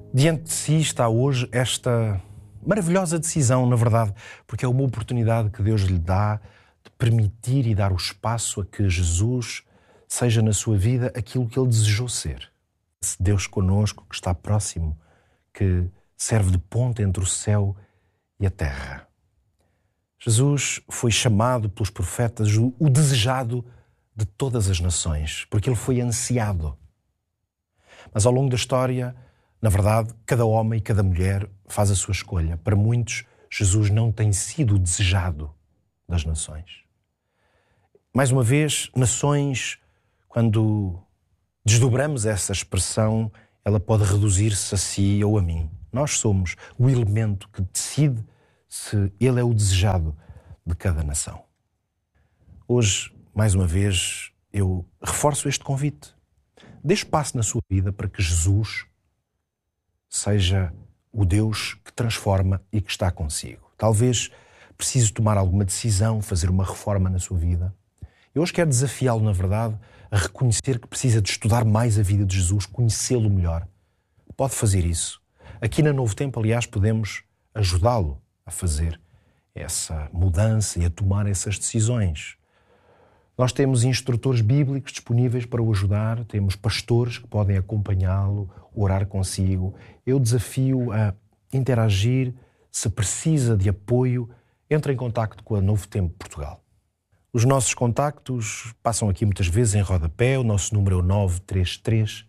Diante de si está hoje esta maravilhosa decisão, na verdade, porque é uma oportunidade que Deus lhe dá de permitir e dar o espaço a que Jesus seja na sua vida aquilo que Ele desejou ser. Esse Deus conosco, que está próximo, que serve de ponte entre o céu e a terra. Jesus foi chamado pelos profetas o desejado de todas as nações, porque Ele foi ansiado. Mas ao longo da história, na verdade, cada homem e cada mulher faz a sua escolha. Para muitos, Jesus não tem sido o desejado das nações. Mais uma vez, nações, quando desdobramos essa expressão, ela pode reduzir-se a si ou a mim. Nós somos o elemento que decide se ele é o desejado de cada nação. Hoje, mais uma vez, eu reforço este convite. Dê espaço na sua vida para que Jesus seja o Deus que transforma e que está consigo. Talvez precise tomar alguma decisão, fazer uma reforma na sua vida. Eu hoje quero desafiá-lo, na verdade, a reconhecer que precisa de estudar mais a vida de Jesus, conhecê-lo melhor. Pode fazer isso. Aqui na Novo Tempo, aliás, podemos ajudá-lo a fazer essa mudança e a tomar essas decisões. Nós temos instrutores bíblicos disponíveis para o ajudar, temos pastores que podem acompanhá-lo, orar consigo. Eu desafio a interagir. Se precisa de apoio, entre em contacto com a Novo Tempo Portugal. Os nossos contactos passam aqui muitas vezes em rodapé. O nosso número é o 933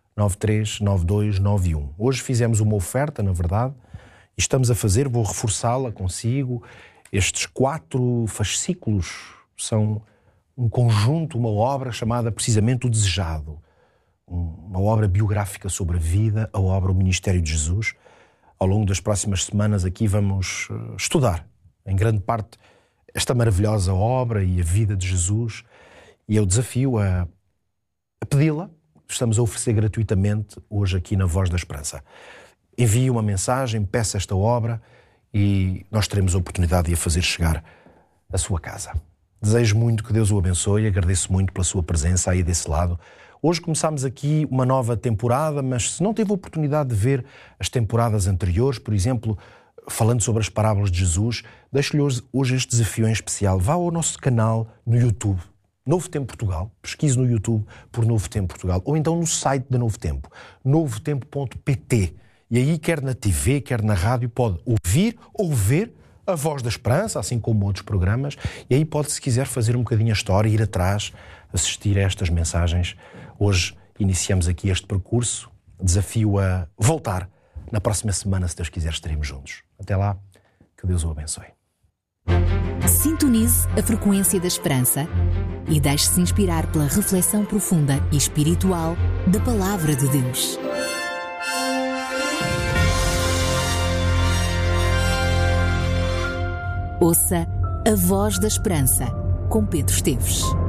939291. Hoje fizemos uma oferta, na verdade, e estamos a fazer, vou reforçá-la consigo. Estes 4 fascículos são um conjunto, uma obra chamada precisamente O Desejado. Uma obra biográfica sobre a vida, a obra O Ministério de Jesus. Ao longo das próximas semanas aqui vamos estudar, em grande parte, esta maravilhosa obra e a vida de Jesus. E eu desafio a pedi-la. Estamos a oferecer gratuitamente hoje aqui na Voz da Esperança. Envie uma mensagem, peça esta obra e nós teremos a oportunidade de a fazer chegar à sua casa. Desejo muito que Deus o abençoe, agradeço muito pela sua presença aí desse lado. Hoje começamos aqui uma nova temporada, mas se não teve a oportunidade de ver as temporadas anteriores, por exemplo, falando sobre as parábolas de Jesus, deixo-lhe hoje este desafio em especial. Vá ao nosso canal no YouTube, Novo Tempo Portugal, pesquise no YouTube por Novo Tempo Portugal, ou então no site da Novo Tempo, novotempo.pt. E aí, quer na TV, quer na rádio, pode ouvir ou ver a Voz da Esperança, assim como outros programas, e aí pode, se quiser, fazer um bocadinho a história, ir atrás, assistir a estas mensagens. Hoje iniciamos aqui este percurso, desafio a voltar. Na próxima semana, se Deus quiser, estaremos juntos. Até lá, que Deus o abençoe. Sintonize a frequência da esperança e deixe-se inspirar pela reflexão profunda e espiritual da Palavra de Deus. Ouça a Voz da Esperança, com Pedro Esteves.